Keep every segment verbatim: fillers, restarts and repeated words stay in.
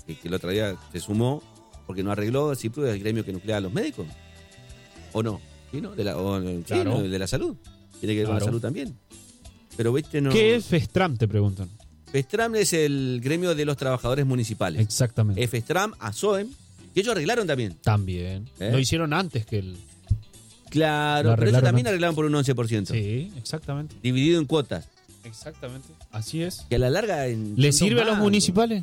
que, que el otro día se sumó, porque no arregló el CIPRU del gremio que nuclea a los médicos. ¿O no? ¿Sí, no? De la, o, Claro. sí, no, de la salud. Tiene que ver con Claro. la salud también. Pero, viste, no. ¿Qué es FESTRAM? Te preguntan. FESTRAM es el gremio de los trabajadores municipales. Exactamente. Es FESTRAM, ASOEM, que ellos arreglaron también. También. ¿Eh? Lo hicieron antes que el... Claro, Lo pero ellos arreglaron también antes. arreglaron por un once por ciento. Sí, exactamente. Dividido en cuotas. Exactamente. Así es. Que a la larga... En, ¿Le son sirve a dos los mangos. municipales?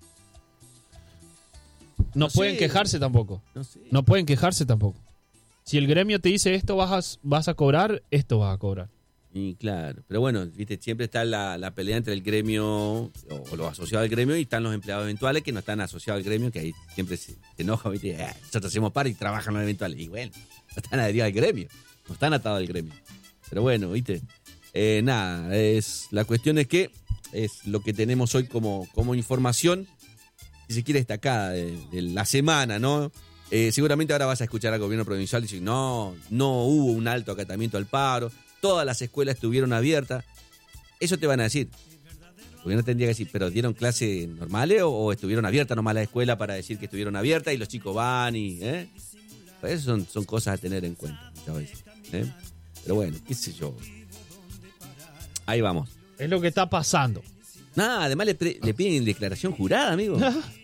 No, No pueden sé. quejarse tampoco. No sé. No pueden quejarse tampoco. Si el gremio te dice esto vas a, vas a cobrar, esto vas a cobrar. Y claro, pero bueno, viste, siempre está la, la pelea entre el gremio o, o los asociados al gremio y están los empleados eventuales que no están asociados al gremio, que ahí siempre se, se enojan, viste, eh, nosotros hacemos par y trabajan los eventuales. Y bueno, no están adheridos al gremio, no están atados al gremio. Pero bueno, viste, eh, nada, es la cuestión es que es lo que tenemos hoy como, como información, si se quiere destacada de, de la semana, ¿no? Eh, seguramente ahora vas a escuchar al gobierno provincial decir, no, no hubo un alto acatamiento al paro, todas las escuelas estuvieron abiertas. Eso te van a decir. El gobierno tendría que decir, ¿pero dieron clases normales o, o estuvieron abiertas nomás la escuela para decir que estuvieron abiertas y los chicos van y... ¿eh? Pues eso son, son cosas a tener en cuenta muchas veces, ¿eh? Pero bueno, qué sé yo. Ahí vamos. Es lo que está pasando. Nada, además le, pre- le piden declaración jurada, amigo.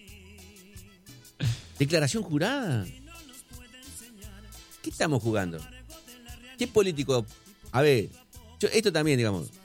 Declaración jurada. ¿Qué estamos jugando? ¿Qué político? A ver, yo, esto también, digamos,